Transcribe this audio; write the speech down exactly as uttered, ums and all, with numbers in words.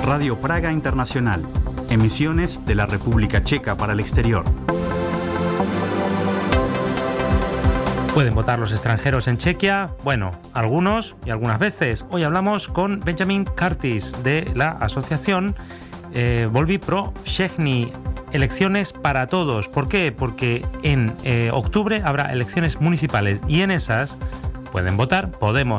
Radio Praga Internacional. Emisiones de la República Checa para el exterior. ¿Pueden votar los extranjeros en Chequia? Bueno, algunos y algunas veces. Hoy hablamos con Benjamin Curtis de la asociación eh, Volby pro Všechny. Elecciones para todos. ¿Por qué? Porque en eh, octubre habrá elecciones municipales y en esas pueden votar, podemos